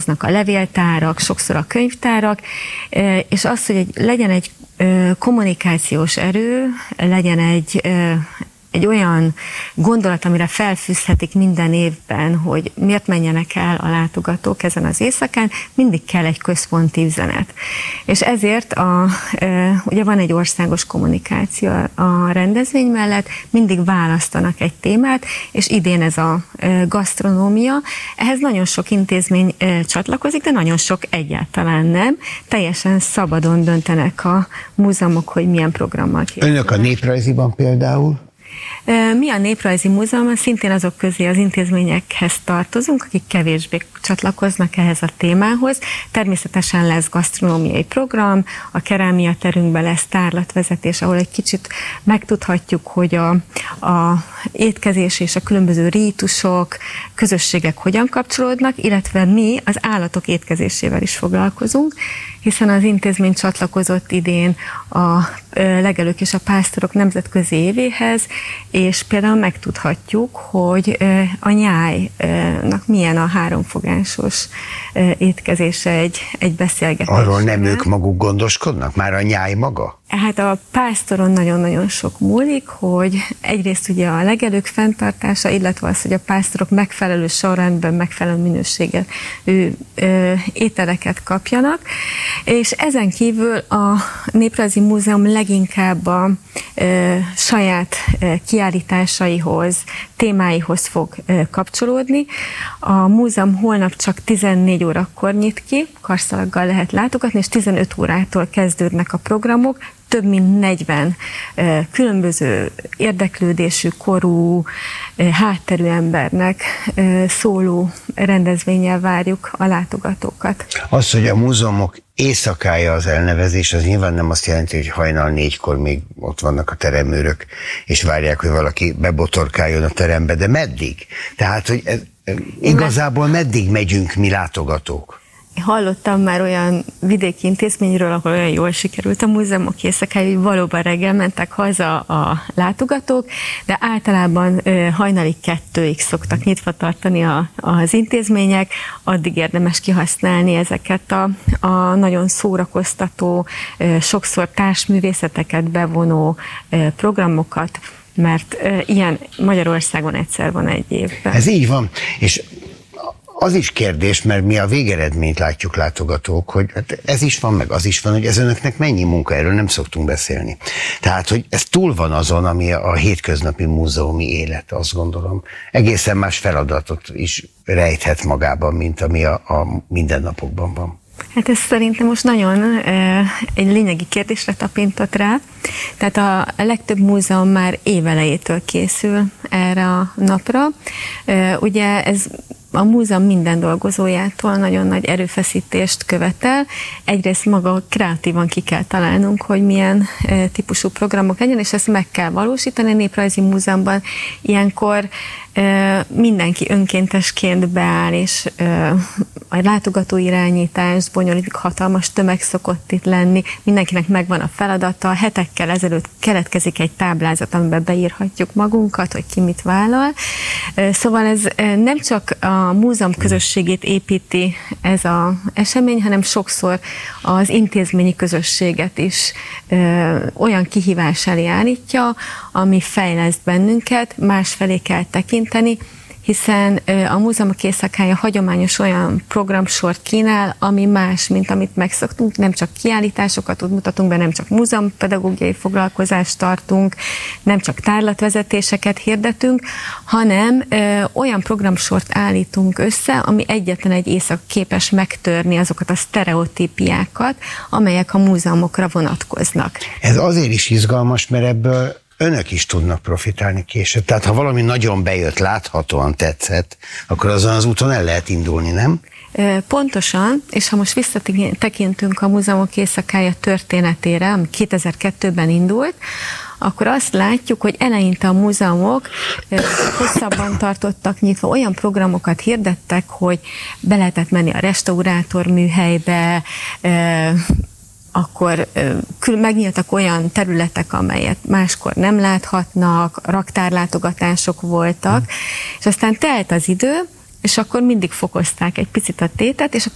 csatlakoznak a levéltárak, sokszor a könyvtárak, és az, hogy legyen egy kommunikációs erő, legyen egy olyan gondolat, amire felfűzhetik minden évben, hogy miért menjenek el a látogatók ezen az éjszakán, mindig kell egy központi üzenet. És ezért ugye van egy országos kommunikáció a rendezvény mellett, mindig választanak egy témát, és idén ez a gasztronómia. Ehhez nagyon sok intézmény csatlakozik, de nagyon sok egyáltalán nem. Teljesen szabadon döntenek a múzeumok, hogy milyen programmal készülnek. Önök a Néprajziban például? Mi a Néprajzi Múzeumban szintén azok közé az intézményekhez tartozunk, akik kevésbé csatlakoznak ehhez a témához. Természetesen lesz gasztronómiai program, a kerámia terünkben lesz tárlatvezetés, ahol egy kicsit megtudhatjuk, hogy a étkezés és a különböző rítusok, közösségek hogyan kapcsolódnak, illetve mi az állatok étkezésével is foglalkozunk, hiszen az intézmény csatlakozott idén a legelők és a pásztorok nemzetközi évéhez, és például megtudhatjuk, hogy a nyájnak milyen a háromfogásos étkezése egy beszélgetés. Arról nem ők maguk gondoskodnak? Már a nyáj maga? Hát a pásztoron nagyon-nagyon sok múlik, hogy egyrészt ugye a legelők fenntartása, illetve az, hogy a pásztorok megfelelő sorrendben, megfelelő minőséget ételeket kapjanak, és ezen kívül a Néprajzi Múzeum leginkább a saját kiállításaihoz, témáihoz fog kapcsolódni. A múzeum holnap csak 14 órakor nyit ki, karszalaggal lehet látogatni, és 15 órától kezdődnek a programok. Több mint 40 különböző érdeklődésű, korú, hátterű embernek szóló rendezvénnyel várjuk a látogatókat. Az, hogy a múzeumok éjszakája az elnevezés, az nyilván nem azt jelenti, hogy hajnal 4-kor még ott vannak a teremőrök, és várják, hogy valaki bebotorkáljon a terembe, de meddig? Tehát, hogy igazából meddig megyünk mi látogatók? Hallottam már olyan vidéki intézményről, ahol olyan jól sikerült a múzeumok éjszakája, hogy valóban reggel mentek haza a látogatók, de általában hajnali 2-ig szoktak nyitva tartani az intézmények, addig érdemes kihasználni ezeket a nagyon szórakoztató, sokszor társművészeteket bevonó programokat, mert ilyen Magyarországon egyszer van egy évben. Ez így van, és az is kérdés, mert mi a végeredményt látjuk látogatók, hogy hát ez is van, meg az is van, hogy ez önöknek mennyi munka, erről nem szoktunk beszélni. Tehát, hogy ez túl van azon, ami a hétköznapi múzeumi élet, azt gondolom. Egészen más feladatot is rejthet magában, mint ami a mindennapokban van. Hát ez szerintem most nagyon egy lényegi kérdésre tapintott rá. Tehát a legtöbb múzeum már évelejétől készül erre a napra. Ugye ez a múzeum minden dolgozójától nagyon nagy erőfeszítést követel. Egyrészt maga kreatívan ki kell találnunk, hogy milyen típusú programok legyen, és ezt meg kell valósítani. A Néprajzi Múzeumban ilyenkor mindenki önkéntesként beáll, és a látogatóirányítást bonyolítik, hatalmas tömeg szokott itt lenni, mindenkinek megvan a feladata, hetekkel ezelőtt keletkezik egy táblázat, amiben beírhatjuk magunkat, hogy ki mit vállal. Szóval ez nem csak a múzeum közösségét építi ez az esemény, hanem sokszor az intézményi közösséget is olyan kihívás elé állítja, ami fejleszt bennünket, másfelé kell tekinteni, hiszen a múzeumok éjszakája hagyományos olyan programsort kínál, ami más, mint amit megszoktunk, nem csak kiállításokat mutatunk be, nem csak múzeumpedagógiai foglalkozást tartunk, nem csak tárlatvezetéseket hirdetünk, hanem olyan programsort állítunk össze, ami egyetlen egy éjszak képes megtörni azokat a sztereotípiákat, amelyek a múzeumokra vonatkoznak. Ez azért is izgalmas, mert ebből önök is tudnak profitálni később. Tehát ha valami nagyon bejött, láthatóan tetszett, akkor azon az úton el lehet indulni, nem? Pontosan, és ha most visszatekintünk a múzeumok éjszakája történetére, ami 2002-ben indult, akkor azt látjuk, hogy eleinte a múzeumok hosszabban tartottak nyitva, olyan programokat hirdettek, hogy be lehetett menni a restaurátor műhelybe, akkor megnyíltak olyan területek, amelyet máskor nem láthatnak, raktárlátogatások voltak, és aztán telt az idő, és akkor mindig fokozták egy picit a tétet, és